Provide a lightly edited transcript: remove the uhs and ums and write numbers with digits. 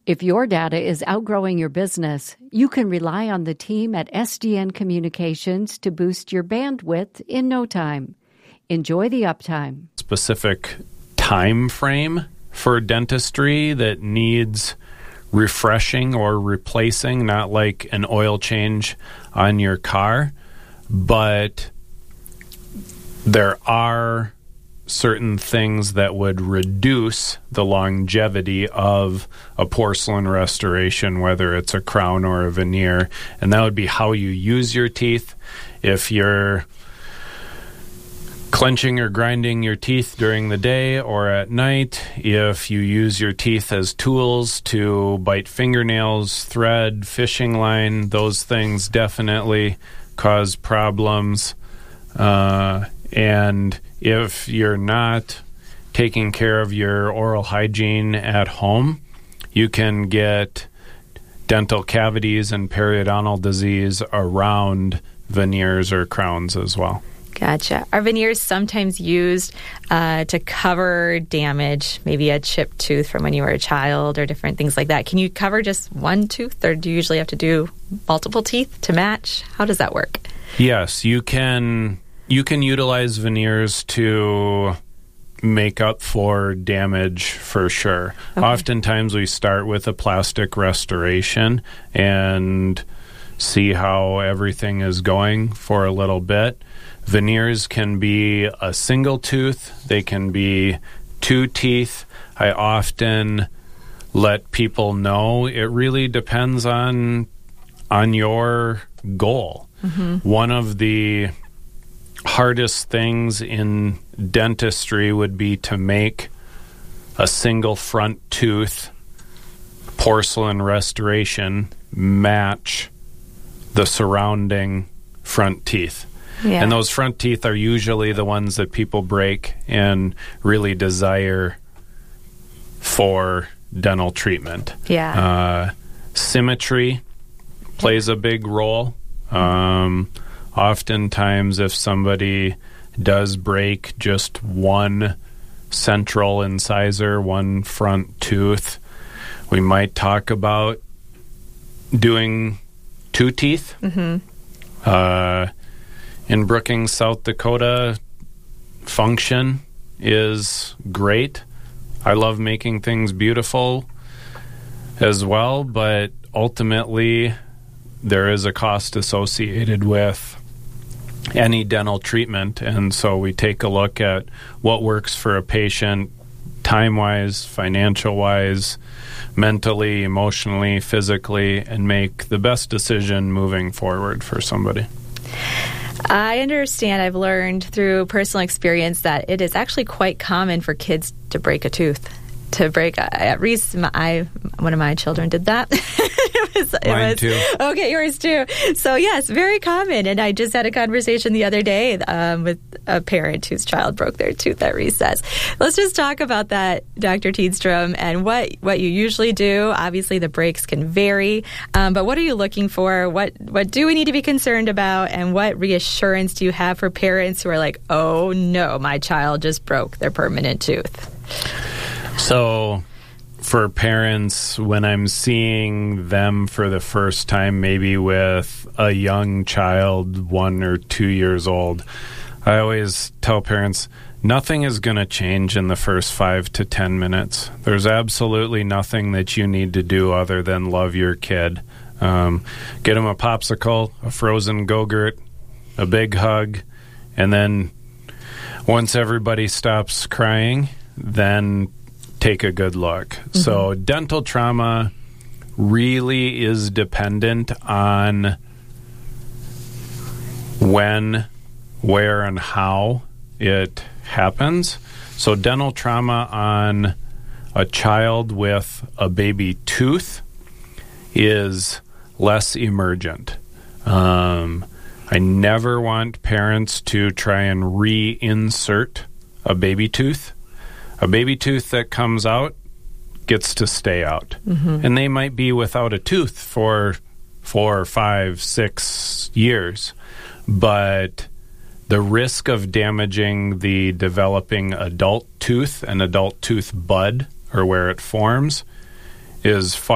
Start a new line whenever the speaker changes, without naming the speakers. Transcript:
If your data is outgrowing your business, you can rely on the team at SDN Communications to boost your bandwidth in no time. Enjoy the uptime.
Specific time frame for dentistry that needs refreshing or replacing, not like an oil change on your car, but there are certain things that would reduce the longevity of a porcelain restoration, whether it's a crown or a veneer, and that would be how you use your teeth. If you're clenching or grinding your teeth during the day or at night, if you use your teeth as tools to bite fingernails, thread, fishing line, those things definitely cause problems. And if you're not taking care of your oral hygiene at home, you can get dental cavities and periodontal disease around veneers or crowns as well.
Gotcha. Are veneers sometimes used to cover damage, maybe a chipped tooth from when you were a child or different things like that? Can you cover just one tooth, or do you usually have to do multiple teeth to match? How does that work?
Yes, you can utilize veneers to make up for damage for sure. Okay. Oftentimes we start with a plastic restoration and see how everything is going for a little bit. Veneers can be a single tooth. They can be two teeth. I often let people know it really depends on your goal. Mm-hmm. One of the hardest things in dentistry would be to make a single front tooth porcelain restoration match the surrounding front teeth. Yeah. And those front teeth are usually the ones that people break and really desire for dental treatment.
Yeah.
Symmetry plays a big role. Oftentimes, if somebody does break just one central incisor, one front tooth, we might talk about doing two teeth. Mm-hmm. In Brookings, South Dakota, function is great. I love making things beautiful as well, but ultimately there is a cost associated with any dental treatment, and so we take a look at what works for a patient time-wise, financial-wise, mentally, emotionally, physically, and make the best decision moving forward for somebody.
I understand, I've learned through personal experience that it is actually quite common for kids to break a tooth. At Reese, one of my children did that.
Mine too.
Okay, yours too. So yes, very common. And I just had a conversation the other day with a parent whose child broke their tooth at recess. Let's just talk about that, Dr. Teenstrom, and what you usually do. Obviously, the breaks can vary, but what are you looking for? What do we need to be concerned about? And what reassurance do you have for parents who are like, oh no, my child just broke their permanent tooth?
So for parents, when I'm seeing them for the first time, maybe with a young child, 1 or 2 years old, I always tell parents, nothing is going to change in the first 5 to 10 minutes. There's absolutely nothing that you need to do other than love your kid. Get them a popsicle, a frozen Go-Gurt, a big hug, and then once everybody stops crying, then take a good look. Mm-hmm. So dental trauma really is dependent on when, where, and how it happens. So dental trauma on a child with a baby tooth is less emergent. I never want parents to try and reinsert a baby tooth. A baby tooth that comes out gets to stay out. Mm-hmm. And they might be without a tooth for 4, 5, 6 years. But the risk of damaging the developing adult tooth and adult tooth bud, or where it forms, is far